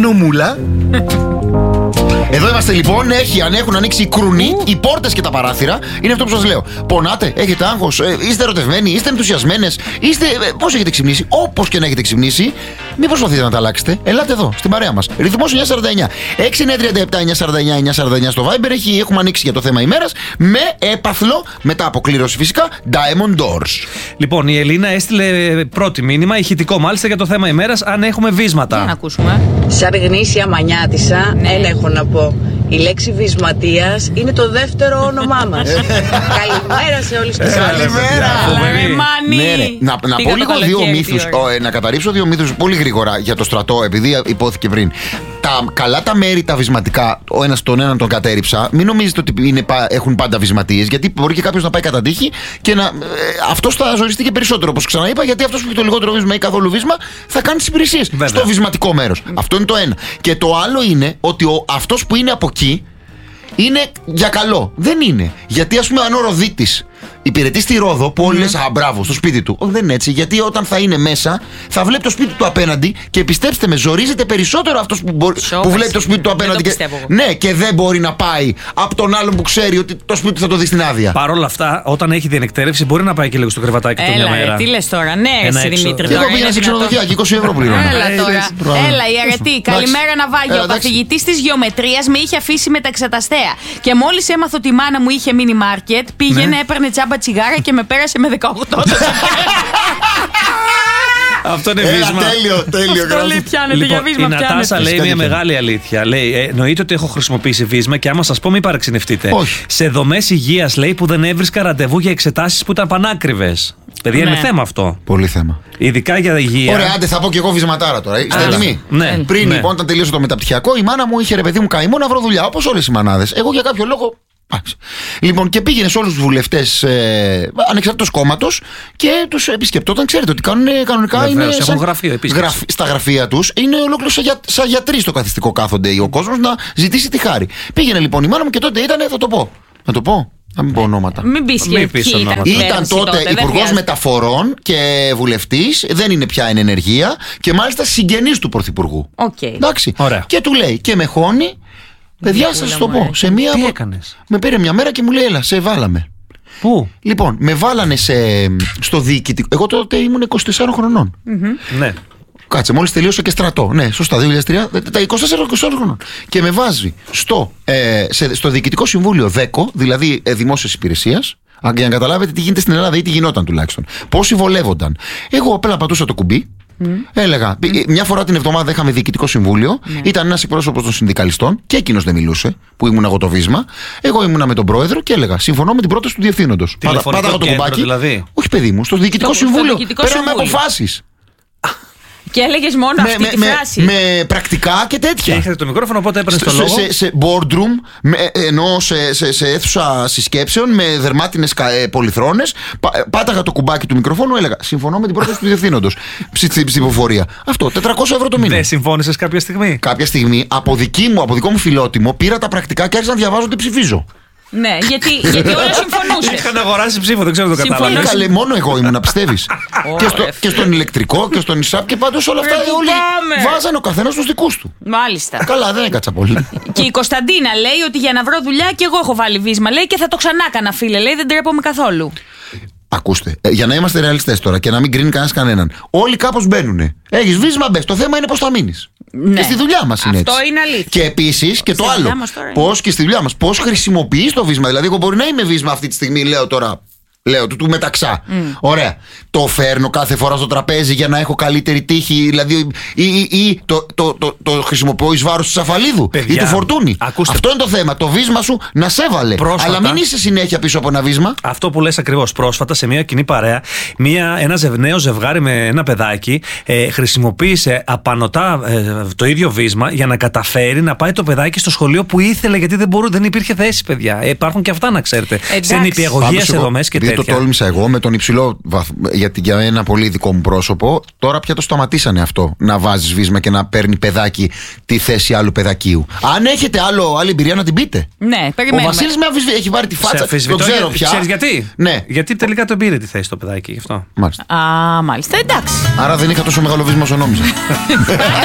γνωμούλα. Εδώ είμαστε λοιπόν, αν έχουν ανοίξει οι κρουνοί, οι πόρτες και τα παράθυρα. Είναι αυτό που σας λέω. Πονάτε, έχετε άγχος, είστε ερωτευμένοι, είστε ενθουσιασμένες, πώς έχετε ξυπνήσει, όπως και να έχετε ξυπνήσει, μην προσπαθείτε να τα αλλάξετε. Ελάτε εδώ, στην παρέα μας. Ρυθμός 949. 6937-949-949 στο Viber. Έχουμε ανοίξει για το θέμα ημέρας με έπαθλο, μετά αποκλήρωση φυσικά, Diamond Doors. Λοιπόν, η Ελίνα έστειλε πρώτη μήνυμα, ηχητικό μάλιστα, για το θέμα ημέρας, αν έχουμε βίσματα. Για να ακούσουμε. Σαν γνήσια μανιάτισσα, ένα έχω να πω. Η λέξη βυσματίας είναι το δεύτερο όνομά μας. Καλημέρα σε όλους τους άλλους. Καλημέρα. Ναι, Να πω λίγο δύο μύθους, να καταρρύψω δύο μύθους πολύ γρήγορα για το στρατό, επειδή υπόθηκε πριν. Τα μέρη τα βυσματικά, ο ένας τον έναν τον κατέριψα. Μην νομίζετε ότι έχουν πάντα βυσματίες, γιατί μπορεί και κάποιος να πάει κατά τύχη και αυτός θα ζοριστεί και περισσότερο, όπως ξαναείπα, γιατί αυτός που έχει το λιγότερο βίσμα ή καθόλου βίσμα θα κάνει τις υπηρεσίες στο βυσματικό μέρος. Αυτό είναι το ένα. Και το άλλο είναι ότι αυτός που είναι από εκεί είναι για καλό. Δεν είναι. Γιατί, ας πούμε, αν ο Ροδίτης υπηρετεί στη Ρόδο, που όλοι λες, μπράβο, στο σπίτι του. Όχι, δεν είναι έτσι. Γιατί όταν θα είναι μέσα, θα βλέπει το σπίτι του απέναντι και πιστέψτε με, ζορίζεται περισσότερο αυτός που βλέπει το σπίτι του απέναντι. Ναι, και δεν μπορεί να πάει από τον άλλον που ξέρει ότι το σπίτι του θα το δει στην άδεια. Παρ' όλα αυτά, όταν έχει διενεκτέρευση, μπορεί να πάει και λίγο στο κρεβατάκι του μια μέρα. Τι λες τώρα, ναι, εσύ Δημήτρη. Εγώ πήγα σε ξενοδοχεία και 20 ευρώ πληρώνω. Έλα τώρα. Έλα, η αρετή. Καλημέρα, Ναυάγιο. Ο καθηγητής της γεωμετρίας με είχε αφήσει με τα εξεταστέα. Και μόλις έμαθα ότι η μάνα μου είχε μίνι μάρκετ, πήγαινε, έπαιρνε τσάμπα τσιγάρα και με πέρασε με 18. Αυτό είναι βίσμα. Τέλειο. Αυτό λέει πιάνεται για βίσμα. Η Νατάσα λέει μια μεγάλη αλήθεια. Λέει, εννοείται ότι έχω χρησιμοποιήσει βίσμα και άμα σας πω, μην παραξενευτείτε. Όχι. Σε δομές υγείας, λέει, που δεν έβρισκα ραντεβού για εξετάσεις που ήταν πανάκριβες. Παιδιά, είναι θέμα αυτό. Πολύ θέμα. Ειδικά για υγεία. Ωραία, άντε θα πω και εγώ βυσματάρα τώρα. Είστε έτοιμοι? Ναι. Πριν λοιπόν, όταν τελείωσε το μεταπτυχιακό, η μάνα μου είχε, ρε παιδί μου, καημό να βρω δουλειά. Όπως όλες οι μανάδες. Εγώ για κάποιο λόγο. Λοιπόν, και πήγαινε σε όλους τους βουλευτές ανεξάρτητος κόμματος και τους επισκεπτόταν. Ξέρετε ότι κάνουν κανονικά. Βεβαίως, έχουν γραφείο επίσης. Στα γραφεία τους είναι ολόκληρο σαν γιατροί στο καθιστικό κάθονται ο κόσμος να ζητήσει τη χάρη. Πήγαινε λοιπόν η μάνα μου και τότε ήταν, θα το πω. Να το πω. Να μην πω ονόματα. Μην πεις και ονόματα. Ήταν τότε υπουργός μεταφορών και βουλευτής, δεν είναι πια εν ενεργεία και μάλιστα συγγενής του πρωθυπουργού. Εντάξει. Και του λέει και με χώνει. Παιδιά, σας το πω. Τι έκανες? Με πήρε μια μέρα και μου λέει, έλα, σε βάλαμε. Πού? Λοιπόν, με βάλανε στο διοικητικό. Εγώ τότε ήμουν 24 χρονών. Ναι. Κάτσε, μόλις τελείωσα και στρατό. Ναι, σωστά, 2003, τα 24 χρονών. Και με βάζει στο διοικητικό συμβούλιο ΔΕΚΟ, δηλαδή δημόσιας υπηρεσίας. Για να καταλάβετε τι γίνεται στην Ελλάδα ή τι γινόταν τουλάχιστον. Πόσοι βολεύονταν. Εγώ απλά πατούσα το κουμπί. Έλεγα, μια φορά την εβδομάδα είχαμε διοικητικό συμβούλιο. Ήταν ένας εκπρόσωπος των συνδικαλιστών και εκείνος δεν μιλούσε, που ήμουν εγώ το βίσμα. Εγώ ήμουνα με τον πρόεδρο και έλεγα, συμφωνώ με την πρόταση του διευθύνοντος. Πάταγα το κουμπάκι. Δηλαδή. Όχι, παιδί μου, στο διοικητικό συμβούλιο. Πέραμε αποφάσεις. Και έλεγες μόνο αυτή τη φράση. Με πρακτικά και τέτοια. Και είχατε το μικρόφωνο, οπότε έπαιρνες το λόγο. Σε boardroom, ενώ σε αίθουσα συσκέψεων, με δερμάτινες πολυθρόνες. Πάταγα το κουμπάκι του μικροφόνου, έλεγα συμφωνώ με την πρόταση του διευθύνοντος. Ψηφοφορία. Αυτό, 400 ευρώ το μήνα. Δεν συμφώνησες κάποια στιγμή? Κάποια στιγμή, από δικό μου φιλότιμο, πήρα τα πρακτικά και άρχισα να διαβάζω τι ψηφίζω. Ναι, γιατί όλα συμφωνούσε. Είχαν αγοράσει ψήφο, δεν ξέρω το κατάλαβα. Καλέ, μόνο εγώ ήμουν, πιστεύεις. Και στον ηλεκτρικό και στον ΙΣΑΠ και πάντως όλα αυτά όλοι βάζανε ο καθένας τους δικούς του. Μάλιστα. Καλά, δεν έκατσα πολύ. Και η Κωνσταντίνα λέει ότι για να βρω δουλειά και εγώ έχω βάλει βίσμα, λέει, και θα το ξανά κάνα, φίλε, λέει, δεν τρέπομαι καθόλου. Ακούστε, για να είμαστε ρεαλιστές τώρα και να μην κρίνει κανέναν. Όλοι κάπως μπαίνουνε. Έχεις βίσμα, μπες. Το θέμα είναι πώς θα μείνεις. Ναι. Και στη δουλειά μας είναι αυτό έτσι. Είναι αλήθεια. Και επίσης και το άλλο. Πώς και στη δουλειά μας, πώς χρησιμοποιείς το βίσμα. Δηλαδή, εγώ μπορεί να είμαι βίσμα αυτή τη στιγμή, λέω τώρα. Λέω του μεταξά. Ωραία. Το φέρνω κάθε φορά στο τραπέζι για να έχω καλύτερη τύχη, δηλαδή, ή το χρησιμοποιώ εις βάρος του Σαφαλίδου ή του Φορτούνη. Ακούστε. Αυτό είναι το θέμα. Το βίσμα σου να σε έβαλε. Πρόσφατα, αλλά μην είσαι συνέχεια πίσω από ένα βίσμα. Αυτό που λες ακριβώς. Πρόσφατα σε μια κοινή παρέα, ένα νέο ζευγάρι με ένα παιδάκι χρησιμοποίησε απανωτά το ίδιο βίσμα για να καταφέρει να πάει το παιδάκι στο σχολείο που ήθελε, γιατί δεν υπήρχε θέση, παιδιά. Υπάρχουν και αυτά, να ξέρετε. Σε νηπιαγωγεία, σε δομές και τέτοια. Το τόλμησα εγώ με τον υψηλό βαθμό, γιατί για ένα πολύ δικό μου πρόσωπο. Τώρα πια το σταματήσανε αυτό. Να βάζεις βίσμα και να παίρνει παιδάκι τη θέση άλλου παιδακίου. Αν έχετε άλλη εμπειρία να την πείτε. Ναι, περιμένουμε. Ο Βασίλης έχει πάρει τη φάτσα. Το ξέρω πια. Ξέρεις γιατί? Ναι. Γιατί τελικά τον πήρε τη θέση το παιδάκι. Γι' αυτό. Μάλιστα. Μάλιστα, εντάξει. Άρα δεν είχα τόσο μεγάλο βίσμα όσο νόμιζα.